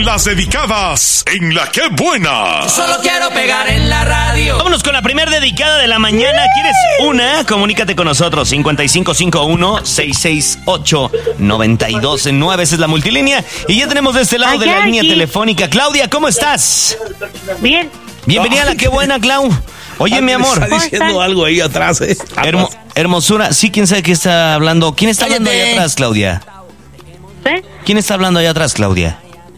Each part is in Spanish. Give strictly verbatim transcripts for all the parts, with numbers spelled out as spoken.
Las dedicadas en La Que Buena. Solo quiero pegar en la radio. Vámonos con la primer dedicada de la mañana. ¿Quieres una? Comunícate con nosotros. cincuenta y cinco cincuenta y uno, sesenta y seis ocho, noventa y dos nueve. Esa es la multilínea. Y ya tenemos de este lado de la línea telefónica. Claudia, ¿cómo estás? Bien. Bienvenida a La Que Buena, Clau. Oye, mi amor. Está diciendo algo ahí atrás, ¿eh? Hermo- hermosura. Sí, ¿quién sabe qué está hablando? ¿Quién está hablando Cállate. allá atrás, Claudia? ¿Eh? ¿Quién está hablando allá atrás, Claudia?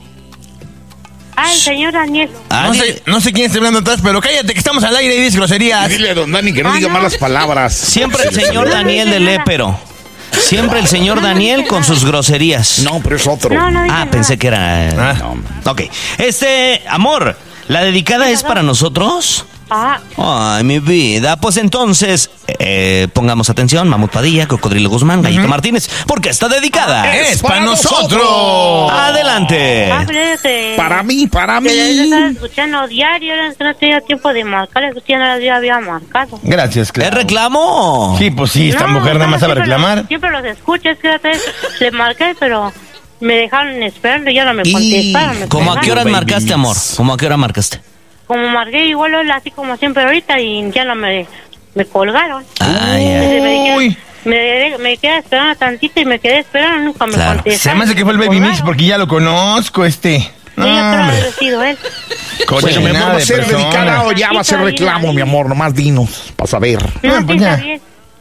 Ah, el señor Daniel. Ah, No di- sé, no sé quién está hablando atrás, pero cállate que estamos al aire y dices groserías. Dile a don Dani que no Ah, diga no. malas palabras. Siempre el señor Daniel del Épero. Siempre el señor No, no Daniel dije con nada. sus groserías. No, pero es otro. No, no dije Ah, nada. pensé que era... eh, Ah. Ok. Este, amor, ¿la dedicada es para nosotros? Ah, Ay, mi vida. Pues entonces, eh, pongamos atención. Mamut Padilla, Cocodrilo Guzmán, Gallito Martínez, porque está dedicada. ¡Es para para nosotros! Adelante. hable de... Para mí, para mí. Que yo estaba escuchando diario, era que no tenía tiempo de marcar, es que ya no ya había marcado. Gracias, ¿Es Clau. reclamo? Sí, pues sí, esta No, mujer nada no, más sabe siempre reclamar. Los, siempre los escucho, es que otra vez le marqué, pero me dejaron esperando y ya no me Y- contestaron. me ¿Cómo a qué horas Baby marcaste, mix. amor? ¿Cómo a qué hora marcaste? Como marqué igual hola, así como siempre ahorita y ya no me, me colgaron. Ah, ya. Entonces me Uy. dijeron- Me, me quedé esperando tantito y me quedé esperando, nunca me Claro. contestaron. Se me hace que fue el Baby Mix porque ya lo conozco, este. Sí, yo creo Hombre. haber sido él. Bueno, mi amor, Cochinada ¿va a de ser persona. dedicada o ya va a ser Sí, reclamo, está mi bien. amor? Nomás dinos, para saber. No, Ah, sí, pues está ya. bien.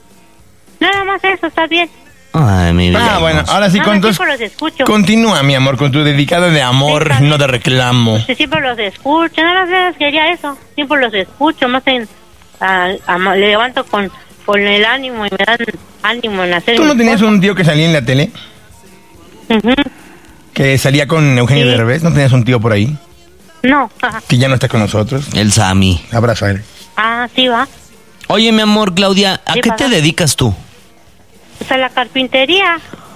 Nada más eso, está bien. Ay, mi vida. Ah, bueno, ahora sí, No, con no, tus... siempre los escucho. Continúa, mi amor, con tu dedicado de amor, Sí, está bien. no de reclamo. Sí, siempre los escucho, nada más quería eso. Siempre los escucho, más en, a- a- le levanto con, con el ánimo y me dan ánimo en hacer ¿Tú no mis tenías cosas. un tío que salía en la tele? Ujú. Que salía con Eugenio Sí. Derbez. ¿No tenías un tío por ahí? No, ajá. Que ya no está con nosotros. El Sami. Abrazo a él. Ah, sí va. Oye, mi amor, Claudia, ¿a ¿Qué qué pasa? te dedicas tú? O sea, la carpintería.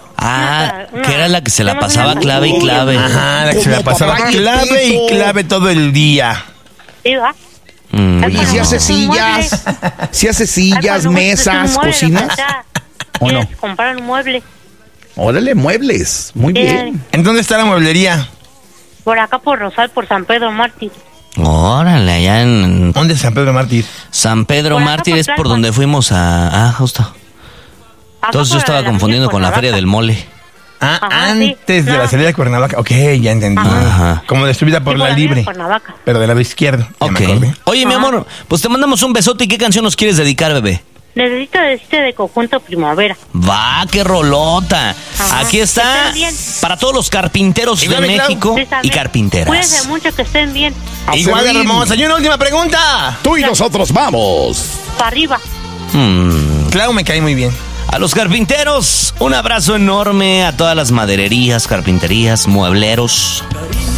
Ah, Una- que era la que se la tenemos pasaba una clave y familia. clave. Ajá, la que se la Como pasaba papá clave y Yepito. clave todo el día. Sí va. Mm, Ay, Oye, cuando si hace buscas un sillas, mueble. si hace Ay, sillas, cuando buscas mesas, un mueble, cocinas. lo que sea, ¿O no? quieres comprar un mueble. Órale, muebles. Muy Sí. bien. ¿En dónde está la mueblería? Por acá por Rosal, por San Pedro Mártir. Órale, allá en ¿Dónde es San Pedro Mártir? San Pedro Por acá, Mártir por es por Tlalpan. donde fuimos a... Ah, justo. Acá Entonces yo por estaba la confundiendo avenida con la Feria del Cuernavaca. Mole. Ah, Ajá, sí. antes de No. la salida de Cuernavaca. Ok, ya entendí. Ajá. Como destruida por Sí, la por avenida libre. Cuernavaca. Pero del lado izquierdo. Ya Ok. me acordé. Oye, mi Ajá. amor, pues te mandamos un besote. ¿Y qué canción nos quieres dedicar, bebé? Necesito decirte de conjunto primavera. Va, qué rolota. Ajá. Aquí está Estén bien. para todos los carpinteros de Igual, Clau. México Sí, está y bien. carpinteras. Cuídense mucho, que estén bien. Igual de Acerrín. hermosa. Y una última pregunta. Tú y nosotros vamos. Para arriba. Mm. Clau me cae muy bien. A los carpinteros, un abrazo enorme. A todas las madererías, carpinterías, muebleros.